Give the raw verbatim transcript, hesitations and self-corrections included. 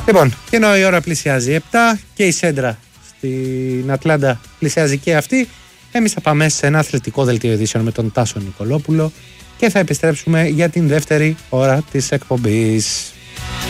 Λοιπόν, και ενώ η ώρα πλησιάζει επτά και η Σέντρα στην Ατλάντα πλησιάζει και αυτή, εμείς θα πάμε σε ένα αθλητικό δελτίο ειδήσεων με τον Τάσο Νικολόπουλο και θα επιστρέψουμε για την δεύτερη ώρα της εκπομπής.